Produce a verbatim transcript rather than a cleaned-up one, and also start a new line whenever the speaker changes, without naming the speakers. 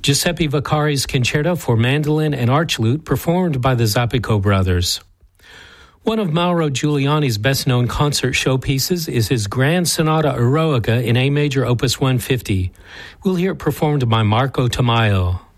Giuseppe Vaccari's Concerto for Mandolin and Archlute, performed by the Zappico Brothers. One of Mauro Giuliani's best-known concert showpieces is his Grand Sonata Eroica in A major, opus one fifty. We'll hear it performed by Marco Tamayo.